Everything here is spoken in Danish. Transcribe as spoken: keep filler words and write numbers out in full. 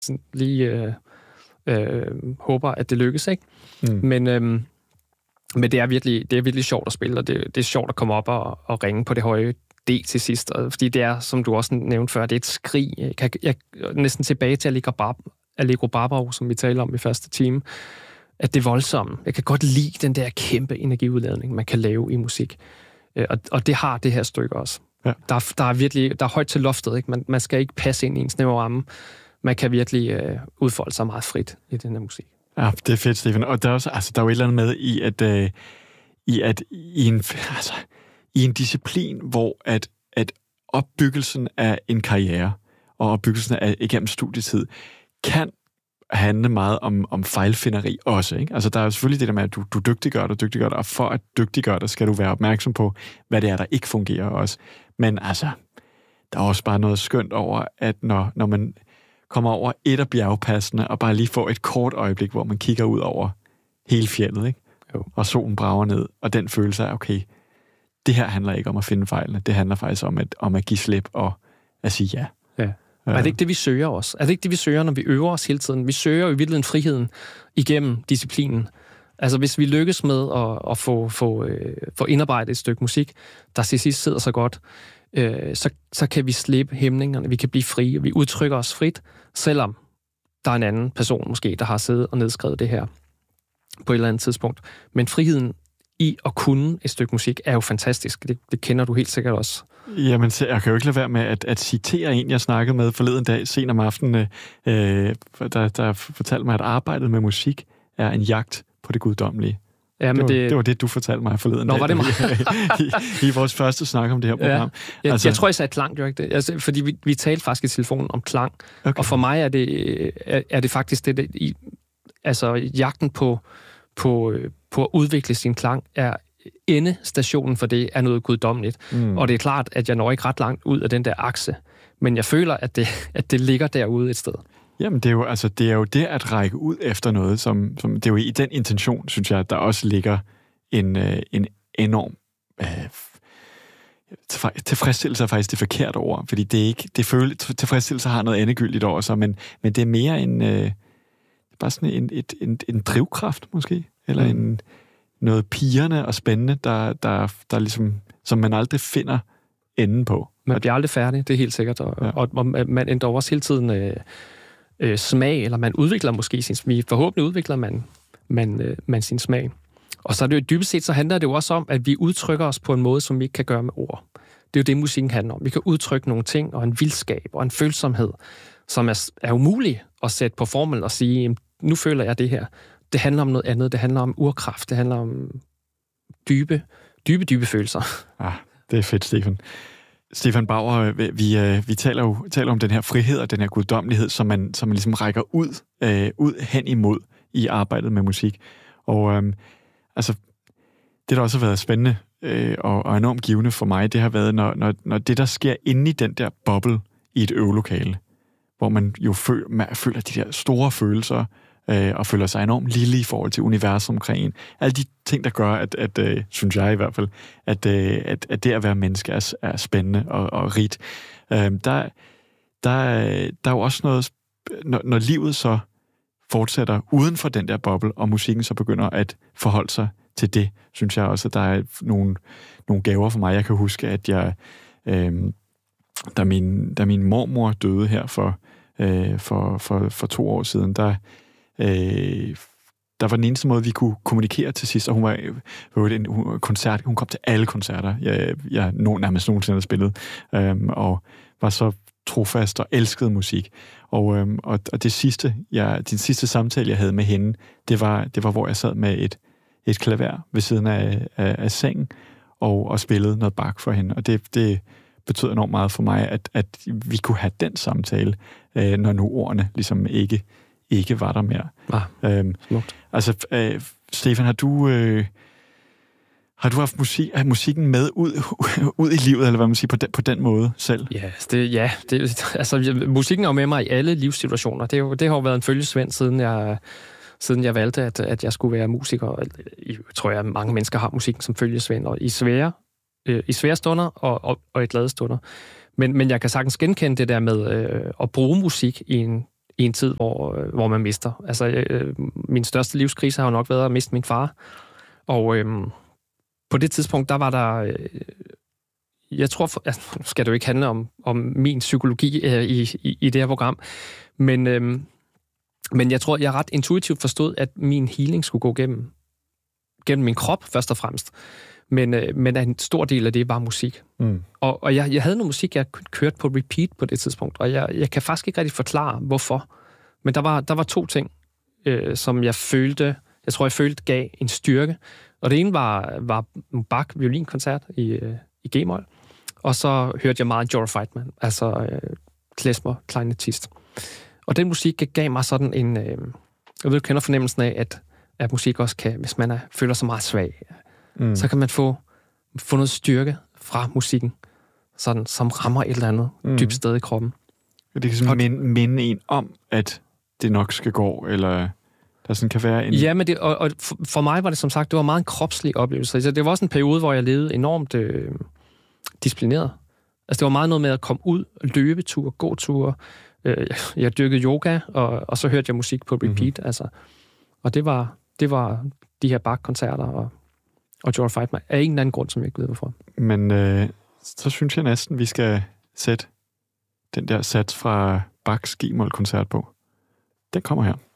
sådan lige øh, øh, håber, at det lykkes, ikke? Mm. Men, øh, men det er virkelig, det er virkelig sjovt at spille, og det, det er sjovt at komme op og, og ringe på det høje D til sidst, og, fordi det er, som du også nævnte før, det er et skrig. Jeg kan jeg, næsten tilbage til Allegro, Bar- Allegro Barbaro, som vi talte om i første time, at det er voldsomt. Jeg kan godt lide den der kæmpe energiudladning, man kan lave i musik. Og, og det har det her stykke også. Ja. Der, der er virkelig der er højt til loftet, ikke? Man, man skal ikke passe ind i en snæver ramme. Man kan virkelig øh, udfolde sig meget frit i den her musik. Ja, det er fedt, Stefan. Og der er, også, altså, der er jo et eller andet med i, at, øh, i, at i, en, altså, i en disciplin, hvor at, at opbyggelsen af en karriere og opbyggelsen af igennem studietid kan handle meget om, om fejlfinderi også, ikke? Altså, der er jo selvfølgelig det der med, at du, du dygtiggør dig, dygtiggør dig, og for at dygtiggøre dig, skal du være opmærksom på, hvad det er, der ikke fungerer også. Men altså, der er også bare noget skønt over, at når, når man kommer over et af bjergpassene, og bare lige får et kort øjeblik, hvor man kigger ud over hele fjeldet, ikke? Jo. Og solen brager ned, og den følelse af, okay, det her handler ikke om at finde fejlene, det handler faktisk om at, om at give slip og at sige ja. Ja. Og er det ikke det, vi søger også? Er det ikke det, vi søger, når vi øver os hele tiden? Vi søger jo i virkeligheden friheden igennem disciplinen. Altså, hvis vi lykkes med at, at få, få, øh, få indarbejdet et stykke musik, der til sidst sidder så godt, øh, så, så kan vi slippe hæmningerne, vi kan blive frie, og vi udtrykker os frit, selvom der er en anden person måske, der har siddet og nedskrevet det her på et eller andet tidspunkt. Men friheden i at kunne et stykke musik er jo fantastisk. Det, det kender du helt sikkert også. Jamen, jeg kan jo ikke lade være med at, at citere en, jeg snakkede med forleden dag, sent om aftenen, øh, der, der fortalte mig, at arbejdet med musik er en jagt på det guddommelige. Ja, men det, var, det... det var det, du fortalte mig forleden Nå, dag. Var det mig? I, I vores første snak om det her program. Ja, jeg, altså... jeg tror, jeg sagde klang, jo ikke det? Altså, fordi vi, vi talte faktisk i telefonen om klang, okay. Og for mig er det, er, er det faktisk det, det i, altså jagten på, på, på at udvikle sin klang er endestationen for det er noget guddommeligt. Mm. Og det er klart, at jeg når ikke ret langt ud af den der akse, men jeg føler, at det, at det ligger derude et sted. Jamen, det er jo, altså, det er jo det at række ud efter noget, som, som det er jo i den intention, synes jeg, der også ligger en, øh, en enorm øh, tilfredsstillelse er faktisk det forkerte ord, fordi det er ikke, det føle, tilfredsstillelse har noget endegyldigt over sig, men, men det er mere en, øh, bare sådan en, et, en, en drivkraft, måske, eller mm. en noget pigerne og spændende, der, der, der ligesom, som man aldrig finder enden på. Man bliver aldrig færdig, det er helt sikkert, og, ja. og, og man ændrer også hele tiden øh, øh, smag, eller man udvikler måske sin smag. Forhåbentlig udvikler man, man, øh, man sin smag. Og så er det jo dybest set, så handler det jo også om, at vi udtrykker os på en måde, som vi ikke kan gøre med ord. Det er jo det, musikken handler om. Vi kan udtrykke nogle ting, og en vildskab, og en følsomhed, som er, er umulig at sætte på formel og sige, nu føler jeg det her. Det handler om noget andet. Det handler om urkraft. Det handler om dybe, dybe, dybe følelser. Ah, det er fedt, Stefan. Stefan Bauer, vi, vi taler jo taler om den her frihed og den her guddommelighed, som man, som man ligesom rækker ud, øh, ud hen imod i arbejdet med musik. Og øh, altså, det, der også har været spændende øh, og, og enormt givende for mig, det har været, når, når, når det, der sker inde i den der boble i et øvelokale, hvor man jo føler, man føler de der store følelser, øh, og føler sig enormt lille i forhold til universet omkring en. Alle de ting, der gør, at, at øh, synes jeg i hvert fald, at, øh, at, at det at være menneske er, er spændende og, og rigt. Øh, der, der, der er jo også noget, når, når livet så fortsætter uden for den der boble, og musikken så begynder at forholde sig til det, synes jeg også, at der er nogle, nogle gaver for mig. Jeg kan huske, at jeg, øh, da, min, da min mormor døde her for, øh, for, for, for to år siden, der, øh, der var den eneste måde, vi kunne kommunikere til sidst, og hun var, var en hun, koncert, hun kom til alle koncerter, jeg, jeg nærmest nogensinde havde spillet, øh, og var så trofast og elskede musik. Og, øhm, og, og det sidste, jeg, den sidste samtale, jeg havde med hende, det var, det var hvor jeg sad med et, et klaver ved siden af, af, af sengen og, og spillede noget Bach for hende. Og det, det betød enormt meget for mig, at, at vi kunne have den samtale, øh, når nu ordene ligesom ikke, ikke var der mere. Ah, øhm, altså, øh, Stefan, har du... Øh, Har du haft musik, musikken med ud, ud i livet, eller hvad man siger, på den, på den måde selv? Yes, det, ja, det, altså musikken er jo med mig i alle livssituationer. Det, er jo, det har jo været en følgesvend, siden jeg, siden jeg valgte, at, at jeg skulle være musiker. Jeg tror, at mange mennesker har musikken som følgesvend, og i svære, øh, i svære stunder og, og, og i glade stunder. Men, men jeg kan sagtens genkende det der med øh, at bruge musik i en, i en tid, hvor, hvor man mister. Altså, øh, min største livskrise har jo nok været at miste min far. Og øh, på det tidspunkt, der var der... Øh, jeg tror, for, altså, nu skal det jo ikke handle om, om min psykologi øh, i, i, i det her program, men, øh, men jeg tror, jeg ret intuitivt forstod, at min healing skulle gå gennem, gennem min krop, først og fremmest. Men, øh, men en stor del af det var musik. Mm. Og, og jeg, jeg havde noget musik, jeg kørte på repeat på det tidspunkt, og jeg, jeg kan faktisk ikke rigtig forklare, hvorfor. Men der var, der var to ting, øh, som jeg følte, jeg tror, jeg følte gav en styrke. Og det ene var, var en Bach violinkoncert i, øh, i G-mol, og så hørte jeg meget Jorah Feitman, altså øh, klezmer, klarinettist. Og den musik gav mig sådan en... Øh, jeg ved, du kender fornemmelsen af, at, at musik også kan, hvis man er, føler sig meget svag, mm. så kan man få, få noget styrke fra musikken, sådan, som rammer et eller andet mm. dybt sted i kroppen. Det kan simpelthen minde, minde en om, at det nok skal gå, eller der sådan kan være en... Ja, men det, og, og for mig var det som sagt, det var meget en kropslig oplevelse. Altså, det var også en periode, hvor jeg levede enormt øh, disciplineret. Altså, det var meget noget med at komme ud, løbeture, gåture. Øh, jeg dyrkede yoga, og, og så hørte jeg musik på repeat. Mm-hmm. Altså. Og det var, det var de her Bach-koncerter og, og Jorah Feitman af en eller anden grund, som jeg ikke ved hvorfor. Men øh, så synes jeg næsten, vi skal sætte den der sats fra Bachs G-mol-koncert på. Den kommer her.